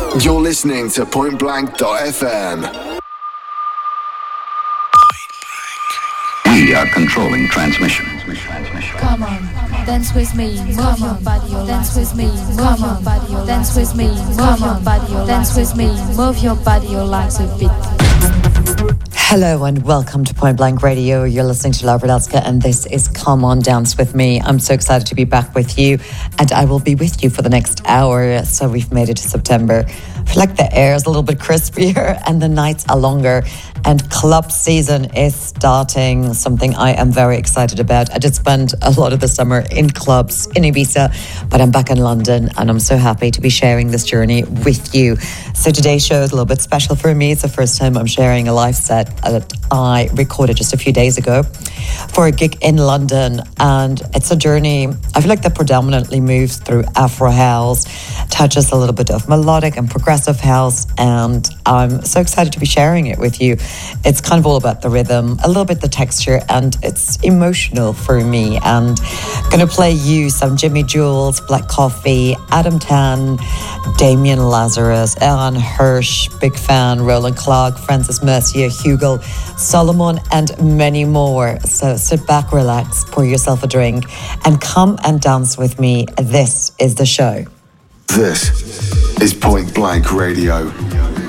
You're listening to pointblank.fm. We are controlling transmission. Come on, dance with me, move your body, dance with me, move your body, dance with me, move your body, dance with me, move your body, your legs a bit. Hello and welcome to Point Blank Radio. You're listening to Laura Brodowska and this is Come On Dance With Me. I'm so excited to be back with you and I will be with you for the next hour. So we've made it to September. I feel like the air is a little bit crispier and the nights are longer and club season is starting, something I am very excited about. I did spend a lot of the summer in clubs in Ibiza, but I'm back in London and I'm so happy to be sharing this journey with you. So today's show is a little bit special for me. It's the first time I'm sharing a live set that I recorded just a few days ago for a gig in London, and it's a journey I feel like that predominantly moves through Afro house, touches a little bit of melodic and progressive house, and I'm so excited to be sharing it with you. It's kind of all about the rhythm, a little bit the texture, and it's emotional for me. And gonna play you some Jimmy Jules, Black Coffee, Adam Tan, Damien Lazarus, Aaron Hirsch, big fan, Roland Clark, Francis Mercier, Hugo, Solomon, and many more. So sit back, relax, pour yourself a drink, and come and dance with me. This is the show. This is Point Blank Radio.